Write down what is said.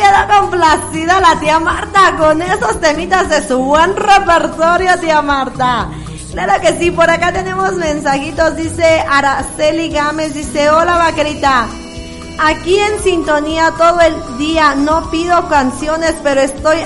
quedó complacida la tía Marta con esos temitas de su buen repertorio, tía Marta. Claro que sí, por acá tenemos mensajitos, dice Araceli Gámez, dice, hola vaquerita, aquí en sintonía todo el día, no pido canciones, pero estoy